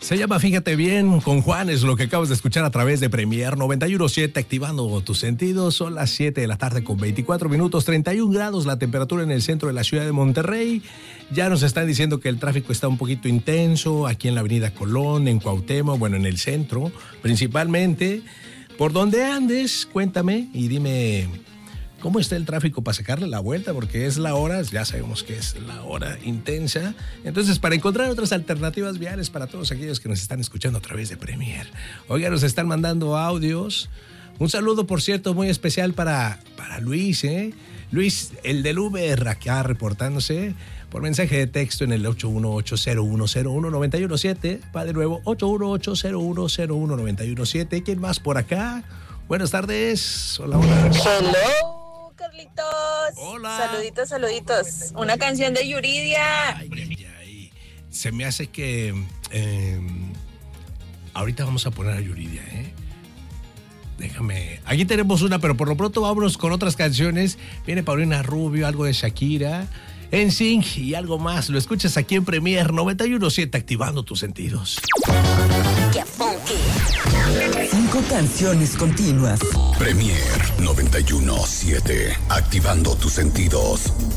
Se llama Fíjate Bien con Juan, es lo que acabas de escuchar a través de Premier 91.7, activando tus sentidos. Son las 7 de la tarde con 24 minutos, 31 grados la temperatura en el centro de la ciudad de Monterrey. Ya nos están diciendo que el tráfico está un poquito intenso aquí en la avenida Colón, en Cuauhtémoc, bueno, en el centro principalmente. Por donde andes, cuéntame y dime cómo está el tráfico para sacarle la vuelta, porque es la hora, ya sabemos que es la hora intensa. Entonces, para encontrar otras alternativas viales para todos aquellos que nos están escuchando a través de Premier. Oiga, nos están mandando audios. Un saludo, por cierto, muy especial para Luis, ¿eh? Luis, el del Uber, acá reportándose por mensaje de texto en el 818-0101-917. Va de nuevo, 818-0101-917. ¿Quién más por acá? Buenas tardes. Hola, hola. Hello, Carlitos. Hola. Saluditos. Una canción de Yuridia. Ay. Se me hace que ahorita vamos a poner a Yuridia, ¿eh? Déjame. Aquí tenemos una, pero por lo pronto vámonos con otras canciones. Viene Paulina Rubio, algo de Shakira, NSYNC y algo más. Lo escuchas aquí en Premier 91.7, activando tus sentidos. ¡Qué funky! 5 canciones continuas. Premier 91.7, activando tus sentidos.